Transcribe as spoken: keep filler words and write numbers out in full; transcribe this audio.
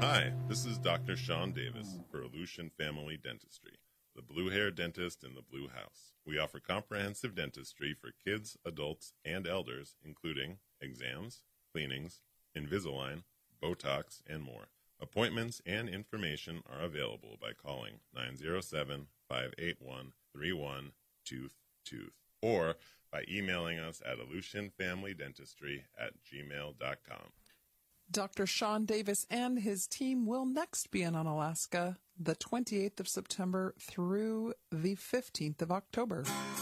Hi, this is Doctor Sean Davis for Aleutian Family Dentistry, the blue hair dentist in the Blue House. We offer comprehensive dentistry for kids, adults, and elders, including exams, cleanings, Invisalign, Botox, and more. Appointments and information are available by calling nine zero seven, five eight one, three one two two or by emailing us at aleutianfamilydentistry at gmail dot com. Doctor Sean Davis and his team will next be in Unalaska the twenty-eighth of September through the fifteenth of October.